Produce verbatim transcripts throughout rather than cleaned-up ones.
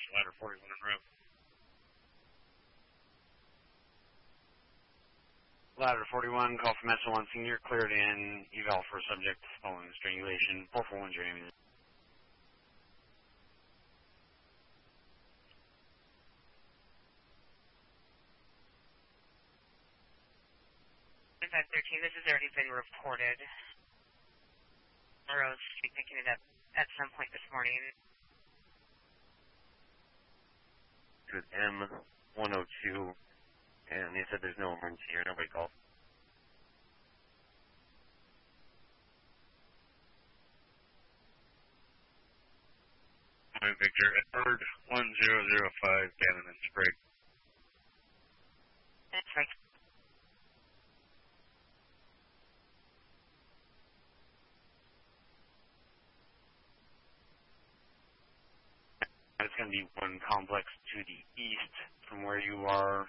ladder forty-one en route. Ladder forty-one, call from S L one Senior, cleared in, eval for subject following strangulation, four four one Jeremy. five thirteen, this has already been reported. Rose should be picking it up at some point this morning. It was M one oh two, and they said there's no emergency here, nobody called. Hi, Victor, at bird one zero zero five, Gannon and Sprague. That's right. It's going to be one complex to the east from where you are.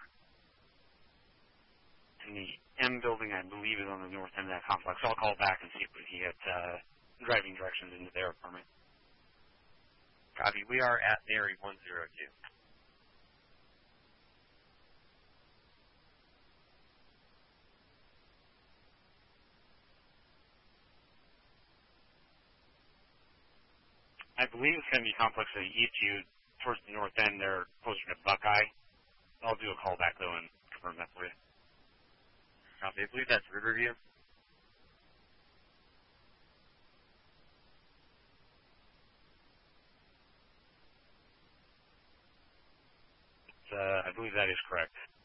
And the M building, I believe, is on the north end of that complex. I'll call back and see if we can get uh, driving directions into their apartment. Copy. We are at Mary one zero two. I believe it's going to be complex to the east of you, towards the north end. They're closer to Buckeye. I'll do a call back, though, and confirm that for you. Copy. I believe that's Riverview. It's, uh, I believe that is correct.